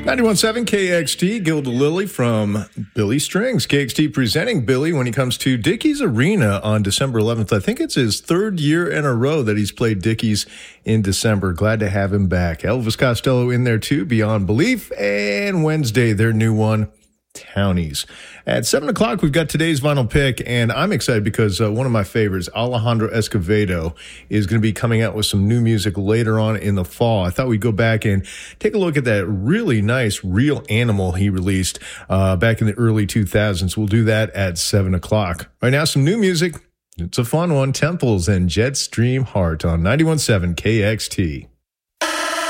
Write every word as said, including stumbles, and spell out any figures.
ninety-one point seven K X T, Gilda Lily from Billy Strings. K X T presenting Billy when he comes to Dickies Arena on December eleventh. I think it's his third year in a row that he's played Dickies in December. Glad to have him back. Elvis Costello in there too, Beyond Belief. And Wednesday, their new one, Townies. At seven o'clock, we've got today's vinyl pick, and I'm excited because uh, one of my favorites, Alejandro Escovedo, is going to be coming out with some new music later on in the fall. I thought we'd go back and take a look at that really nice Real Animal he released uh, back in the early two thousands. We'll do that at seven o'clock. Right now, some new music. It's a fun one. Temples and Jetstream Heart on ninety-one point seven K X T.